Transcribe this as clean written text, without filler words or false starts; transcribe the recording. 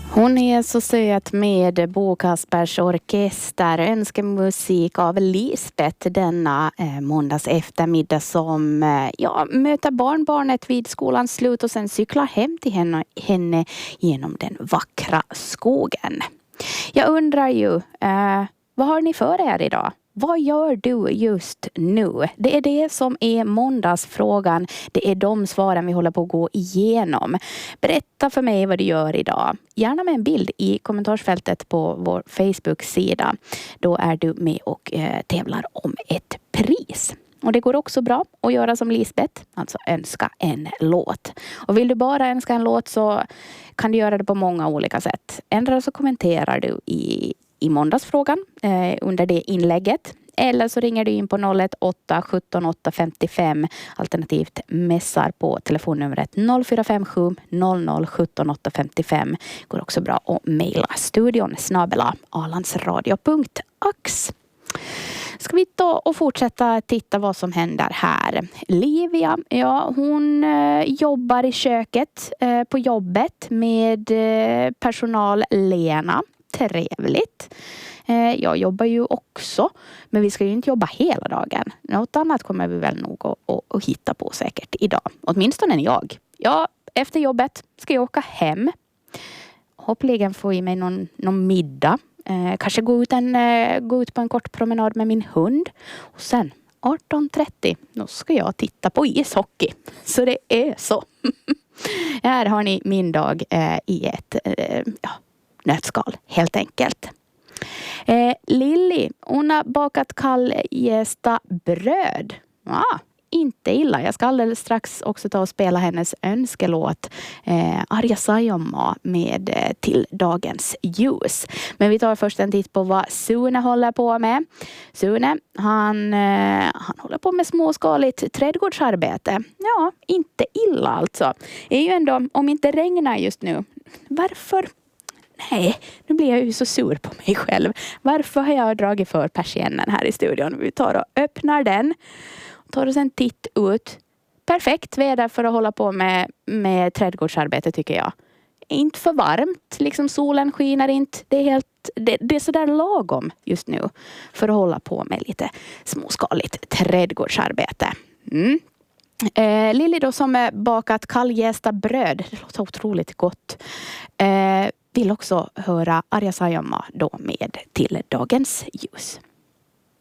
Hon är så söt med Bo Kaspers orkester, önskemusik av Lisbeth denna måndags eftermiddag som möter barnbarnet vid skolans slut och sen cyklar hem till henne genom den vackra skogen. Jag undrar ju, vad har ni för er idag? Vad gör du just nu? Det är det som är måndagsfrågan. Det är de svaren vi håller på att gå igenom. Berätta för mig vad du gör idag. Gärna med en bild i kommentarsfältet på vår Facebook-sida. Då är du med och tävlar om ett pris. Och det går också bra att göra som Lisbeth, alltså önska en låt. Och vill du bara önska en låt så kan du göra det på många olika sätt. Ändå så kommenterar du i måndagsfrågan under det inlägget. Eller så ringer du in på 018 17 855 alternativt messar på telefonnumret 0457 00 17 855. Går också bra att mejla studion @alandsradio.ax. Ska vi ta och fortsätta titta vad som händer här. Livia, hon jobbar i köket på jobbet med personal Lena. Trevligt. Jag jobbar ju också, men vi ska ju inte jobba hela dagen. Något annat kommer vi väl nog att hitta på säkert idag. Åtminstone jag. Efter jobbet ska jag åka hem. Hoppligen få i mig någon middag. Kanske gå ut på en kort promenad med min hund. Och sen 18:30 då ska jag titta på ishockey. Så det är så. Här har ni min dag i ett nötskal helt enkelt. Lilly, hon har bakat kalljästa bröd. Inte illa. Jag ska alldeles strax också ta och spela hennes önskelåt Arja Saijonmaa med Till dagens ljus. Men vi tar först en titt på vad Sune håller på med. Sune, han håller på med småskaligt trädgårdsarbete. Ja, inte illa alltså. Det är ju ändå, om inte regnar just nu. Varför? Nej, nu blir jag ju så sur på mig själv. Varför har jag dragit för persiennen här i studion? Vi tar och öppnar den. Tar oss en titt ut. Perfekt väder för att hålla på med trädgårdsarbete tycker jag. Inte för varmt, liksom solen skiner inte. Det är sådär lagom just nu för att hålla på med lite småskaligt trädgårdsarbete. Lilly då som bakat kalljästa bröd. Det låter otroligt gott. Vill också höra Arja Saijonmaa då med Till dagens ljus.